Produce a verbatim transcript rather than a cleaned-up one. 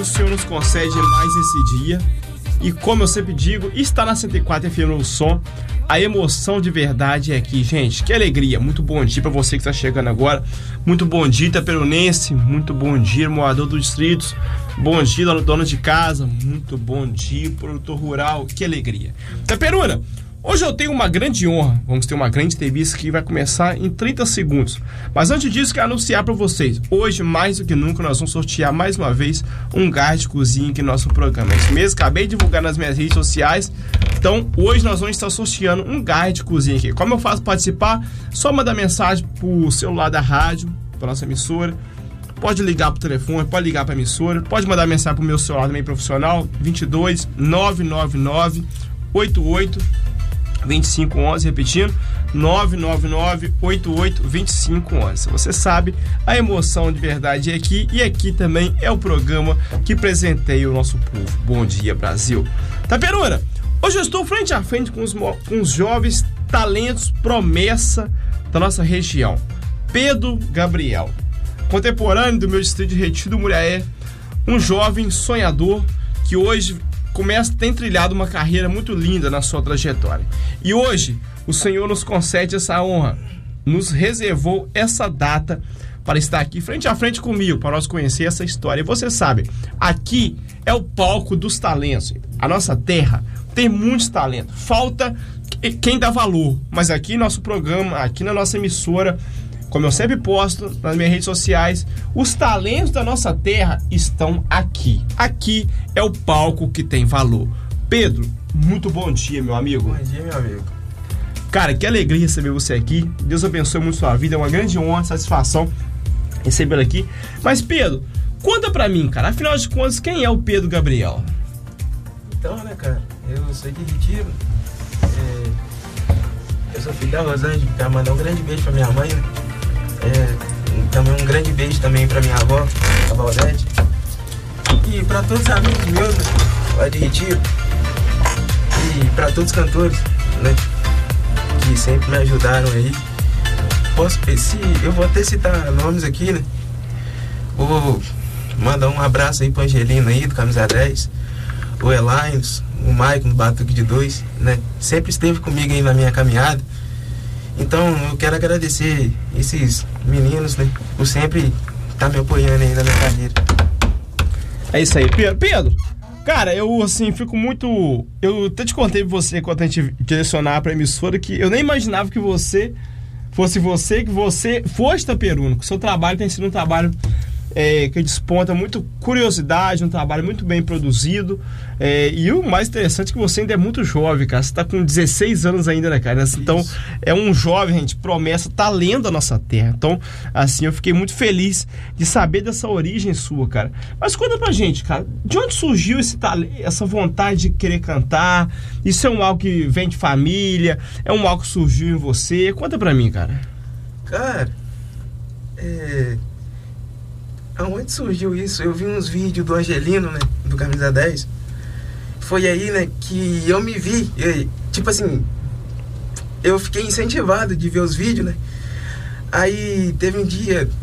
o Senhor nos concede mais esse dia. E como eu sempre digo, está na cento e quatro F M no som. A emoção de verdade é aqui, gente. Que alegria. Muito bom dia para você que está chegando agora. Muito bom dia, Itaperunense. Muito bom dia, morador dos distritos. Bom dia, dono de casa. Muito bom dia, produtor rural. Que alegria. Itaperuna, hoje eu tenho uma grande honra. Vamos ter uma grande entrevista que vai começar em trinta segundos. Mas antes disso, quero anunciar para vocês. Hoje, mais do que nunca, nós vamos sortear mais uma vez um gás de cozinha aqui no nosso programa. Esse mês, acabei de divulgar nas minhas redes sociais. Então, hoje nós vamos estar sorteando um gás de cozinha aqui. Como eu faço participar? Só mandar mensagem pro celular da rádio, pra nossa emissora. Pode ligar pro telefone, pode ligar pra emissora. Pode mandar mensagem pro meu celular também profissional. vinte e dois, nove nove nove, oito oito, vinte e cinco onze, repetindo, nove nove nove, oito oito, vinte e cinco onze. Você sabe, a emoção de verdade é aqui, e aqui também é o programa que presenteia o nosso povo. Bom dia, Brasil. Itaperuna, hoje eu estou frente a frente com os, com os jovens talentos promessa da nossa região. Pedro Gabriel, contemporâneo do meu distrito de Retiro do Muriaé, um jovem sonhador que hoje começa, tem trilhado uma carreira muito linda na sua trajetória. E hoje, o Senhor nos concede essa honra, nos reservou essa data para estar aqui frente a frente comigo, para nós conhecer essa história. E você sabe, aqui é o palco dos talentos. A nossa terra tem muitos talentos. Falta quem dá valor. Mas aqui nosso programa, aqui na nossa emissora, como eu sempre posto nas minhas redes sociais, os talentos da nossa terra estão aqui. Aqui é o palco que tem valor. Pedro, muito bom dia, meu amigo. Bom dia, meu amigo. Cara, que alegria receber você aqui. Deus abençoe muito sua vida. É uma grande honra, satisfação recebê-lo aqui. Mas, Pedro, conta pra mim, cara. Afinal de contas, quem é o Pedro Gabriel? Então, né, cara, eu sou de Retiro. É, eu sou filho da Rosângela. Quero mandar um grande beijo pra minha mãe, né? É, também um grande beijo também pra minha avó, a Valdete. E pra todos os amigos meus, né, lá de Retiro. E pra todos os cantores, né, que sempre me ajudaram aí. Posso, se, eu vou até citar nomes aqui, né? Vou mandar um abraço aí pro Angelino aí, do Camisa dez. O Elias, o Maicon, do Batuque de Dois, né? Sempre esteve comigo aí na minha caminhada. Então, eu quero agradecer esses meninos, né, por sempre estar me apoiando aí na minha carreira. É isso aí, Pedro. Pedro, cara, eu, assim, fico muito... Eu até te contei pra você, quando a gente direcionar pra emissora, que eu nem imaginava que você fosse você, que você fosse Itaperuna, que o seu trabalho tem sido um trabalho... É, que desponta muito curiosidade, um trabalho muito bem produzido, é, e o mais interessante é que você ainda é muito jovem, cara. Você tá com dezesseis anos ainda, né, cara? Então, isso. É um jovem, gente, promessa, talento da nossa terra. Então, assim, eu fiquei muito feliz de saber dessa origem sua, cara. Mas conta pra gente, cara, de onde surgiu esse talento, essa vontade de querer cantar? Isso é um algo que vem de família? É um algo que surgiu em você? Conta pra mim, cara. Cara, é... aonde surgiu isso? Eu vi uns vídeos do Angelino, né, do Camisa dez. Foi aí, né, que eu me vi, eu, tipo assim, eu fiquei incentivado de ver os vídeos, né. Aí teve um dia